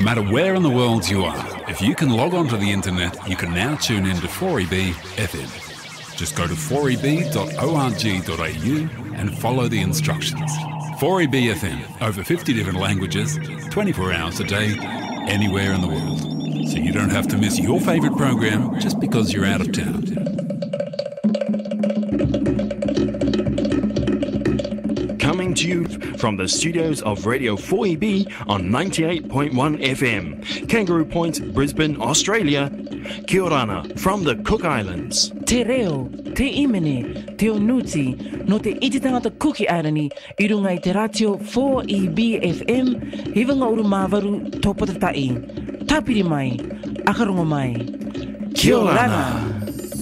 matter where in the world you are, if you can log on to the internet, you can now tune in to 4EB FM. Just go to 4eb.org.au and follow the instructions. 4EB FM, over 50 different languages, 24 hours a day, anywhere in the world. So you don't have to miss your favourite program just because you're out of town. Coming to you from the studios of Radio 4EB on 98.1 FM, Kangaroo Point, Brisbane, Australia. Kia orana from the Cook Islands. Te reo, te imene, te onuti, no te iti tangata Cook Island I runga I te ratio 4EB FM, hivanga uru māwaru tōpata tai. Tāpiri mai, akarongo mai. Kia orana.